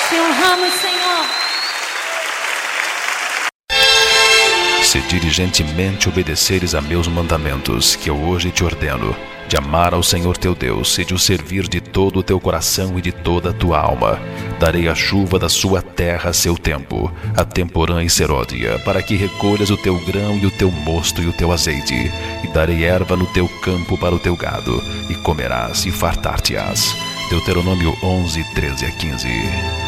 Te honramos, Senhor. Se diligentemente obedeceres a meus mandamentos, que eu hoje te ordeno, de amar ao Senhor teu Deus e de o servir de todo o teu coração e de toda a tua alma, darei a chuva da sua terra a seu tempo, a temporã e serôdia, para que recolhas o teu grão e o teu mosto e o teu azeite, e darei erva no teu campo para o teu gado, e comerás e fartar-te-ás. Deuteronômio 11, 13 a 15.